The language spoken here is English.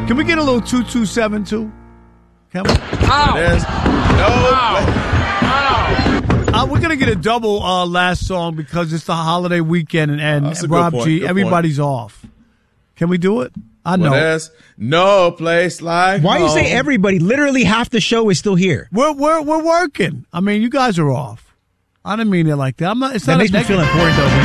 Can we get a little 2272? Can we? We're going to get a double last song because it's the holiday weekend and Rob G, everybody's off. Can we do it? I know. There's no place like Why home. you say everybody? Literally half the show is still here. We're working. I mean, you guys are off. I didn't mean it like that. I'm not. It's that not makes me feel important though.